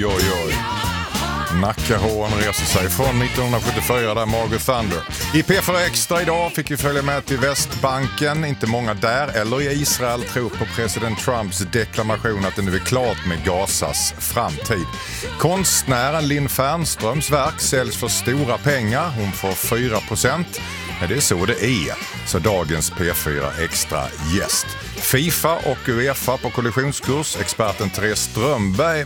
Oj, oj, oj. Nackahåren reser sig från 1974 där Margaret Thunder. I P4 Extra idag fick vi följa med till Västbanken. Inte många där eller i Israel tror på president Trumps deklamation att det nu är klart med Gazas framtid. Konstnären Linn Fernströms verk säljs för stora pengar. Hon får 4%. Men det är så det är. Så dagens P4 Extra gäst. FIFA och UEFA på kollisionskurs. Experten Therese Strömberg